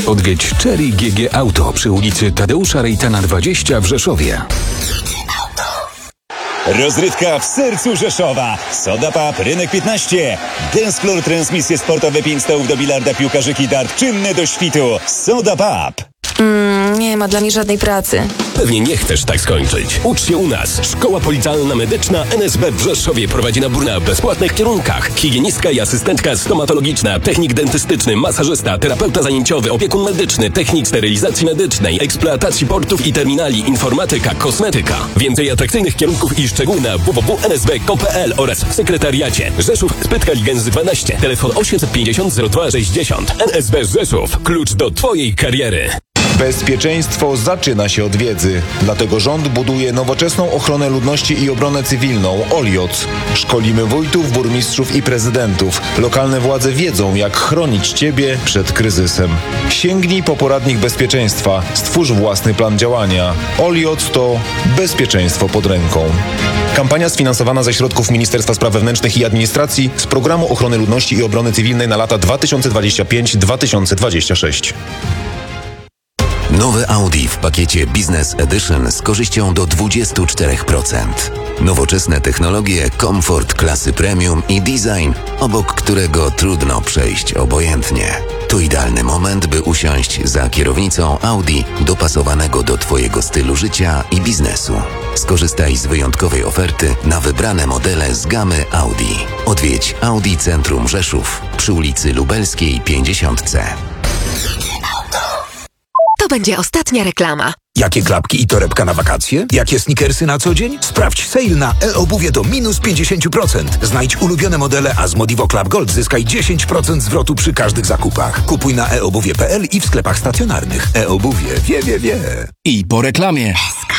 Odwiedź Cherry GG Auto przy ulicy Tadeusza Rejtana 20 w Rzeszowie. Rozrywka w sercu Rzeszowa. Soda Pub, Rynek 15. Dance Floor, transmisje sportowe, 5 stołów do bilarda, piłkarzyki, dart, czynne do świtu. Soda Pub. Nie ma dla mnie żadnej pracy. Pewnie nie chcesz tak skończyć. Ucz się u nas. Szkoła Politalna Medyczna NSB w Rzeszowie prowadzi nabór na bezpłatnych kierunkach. Higienistka i asystentka stomatologiczna, technik dentystyczny, masażysta, terapeuta zajęciowy, opiekun medyczny, technik sterylizacji medycznej, eksploatacji portów i terminali, informatyka, kosmetyka. Więcej atrakcyjnych kierunków i szczegóły na www.nsb.pl oraz w sekretariacie. Rzeszów, Spytka Ligenzy 12. Telefon 850 02 60. NSB Rzeszów. Klucz do twojej kariery. Bezpieczeństwo zaczyna się od wiedzy. Dlatego rząd buduje nowoczesną ochronę ludności i obronę cywilną OLIOC. Szkolimy wójtów, burmistrzów i prezydentów. Lokalne władze wiedzą, jak chronić Ciebie przed kryzysem. Sięgnij po poradnik bezpieczeństwa. Stwórz własny plan działania. OLIOC to bezpieczeństwo pod ręką. Kampania sfinansowana ze środków Ministerstwa Spraw Wewnętrznych i Administracji z Programu Ochrony Ludności i Obrony Cywilnej na lata 2025-2026. Nowe Audi w pakiecie Business Edition z korzyścią do 24%. Nowoczesne technologie, komfort klasy premium i design, obok którego trudno przejść obojętnie. To idealny moment, by usiąść za kierownicą Audi dopasowanego do Twojego stylu życia i biznesu. Skorzystaj z wyjątkowej oferty na wybrane modele z gamy Audi. Odwiedź Audi Centrum Rzeszów przy ulicy Lubelskiej 50C. To będzie ostatnia reklama. Jakie klapki i torebka na wakacje? Jakie sneakersy na co dzień? Sprawdź sale na e-obuwie do minus 50%. Znajdź ulubione modele, a z Modivo Club Gold zyskaj 10% zwrotu przy każdych zakupach. Kupuj na eobuwie.pl i w sklepach stacjonarnych. E-obuwie wie. I po reklamie.